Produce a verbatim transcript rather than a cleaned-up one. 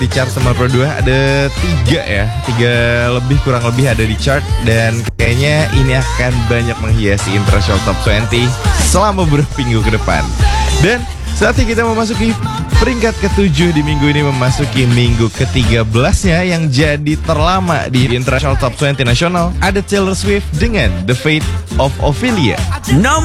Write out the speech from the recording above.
di chart nomor dua ada tiga ya, tiga lebih kurang lebih ada di chart dan kayaknya ini akan banyak menghiasi International Top dua puluh selama beberapa minggu ke depan. Dan saatnya kita memasuki peringkat ketujuh di minggu ini, memasuki minggu ke tiga belas-nya yang jadi terlama di International Top dua puluh nasional. Ada Taylor Swift dengan The Fate of Ophelia. No